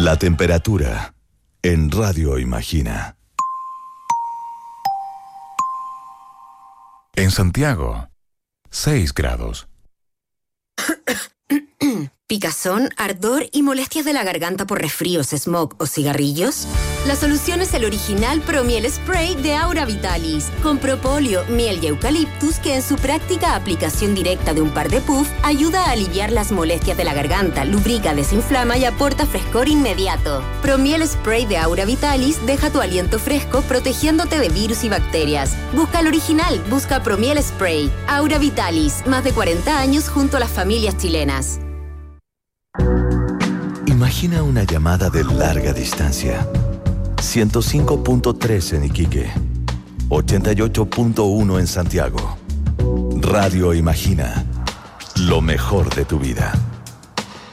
La temperatura en Radio Imagina. En Santiago, 6 grados. ¿Picazón, ardor y molestias de la garganta por resfríos, smog o cigarrillos? La solución es el original Promiel Spray de Aura Vitalis, con propóleo, miel y eucaliptus que en su práctica aplicación directa de un par de puff ayuda a aliviar las molestias de la garganta, lubrica, desinflama y aporta frescor inmediato. Promiel Spray de Aura Vitalis deja tu aliento fresco protegiéndote de virus y bacterias. Busca el original, busca Promiel Spray. Aura Vitalis, más de 40 años junto a las familias chilenas. Imagina una llamada de larga distancia. 105.3 en Iquique. 88.1 en Santiago. Radio Imagina. Lo mejor de tu vida.